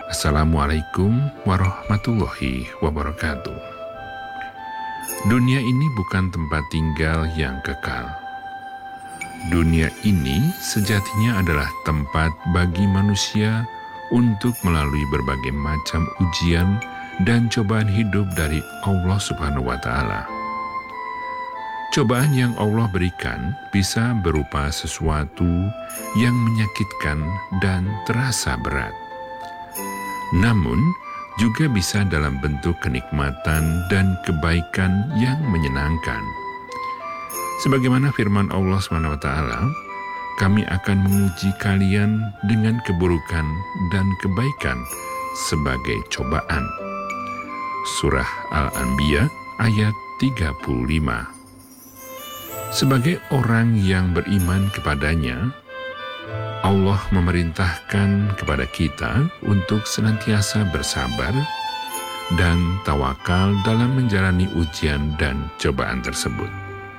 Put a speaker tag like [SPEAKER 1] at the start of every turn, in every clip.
[SPEAKER 1] Assalamualaikum warahmatullahi wabarakatuh. Dunia ini bukan tempat tinggal yang kekal. Dunia ini sejatinya adalah tempat bagi manusia untuk melalui berbagai macam ujian dan cobaan hidup dari Allah Subhanahu wa Ta'ala. Cobaan yang Allah berikan bisa berupa sesuatu yang menyakitkan dan terasa berat. Namun, juga bisa dalam bentuk kenikmatan dan kebaikan yang menyenangkan. Sebagaimana firman Allah SWT, kami akan menguji kalian dengan keburukan dan kebaikan sebagai cobaan. Surah Al-Anbiya ayat 35. Sebagai orang yang beriman kepadanya, Allah memerintahkan kepada kita untuk senantiasa bersabar dan tawakal dalam menjalani ujian dan cobaan tersebut.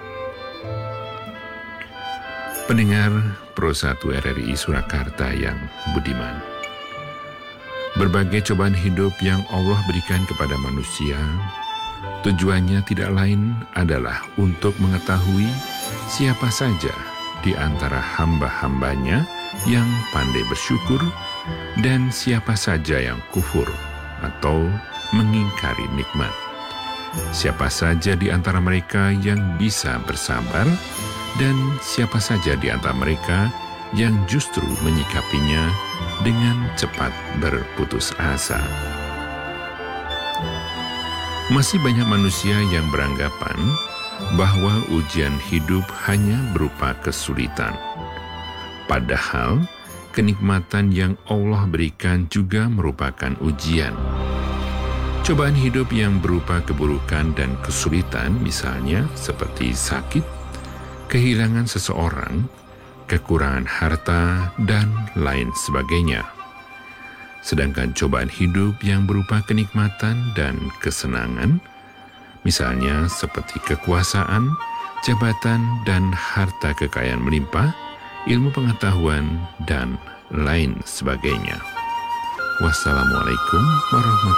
[SPEAKER 1] Pendengar Pro 1 RRI Surakarta yang budiman, berbagai cobaan hidup yang Allah berikan kepada manusia, tujuannya tidak lain adalah untuk mengetahui siapa saja di antara hamba-hambanya yang pandai bersyukur dan siapa saja yang kufur atau mengingkari nikmat. Siapa saja di antara mereka yang bisa bersabar dan siapa saja di antara mereka yang justru menyikapinya dengan cepat berputus asa. Masih banyak manusia yang beranggapan bahwa ujian hidup hanya berupa kesulitan. Padahal, kenikmatan yang Allah berikan juga merupakan ujian. Cobaan hidup yang berupa keburukan dan kesulitan, misalnya seperti sakit, kehilangan seseorang, kekurangan harta, dan lain sebagainya. Sedangkan cobaan hidup yang berupa kenikmatan dan kesenangan, misalnya seperti kekuasaan, jabatan, dan harta kekayaan melimpah, ilmu pengetahuan, dan lain sebagainya. Wassalamualaikum warahmatullahi wabarakatuh.